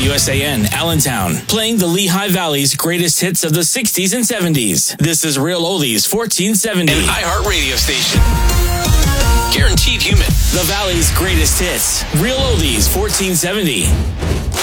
WSAN, Allentown, playing the Lehigh Valley's greatest hits of the 60s and 70s. This is Real Oldies 1470. An iHeart radio station. Guaranteed human. The Valley's greatest hits. Real Oldies 1470.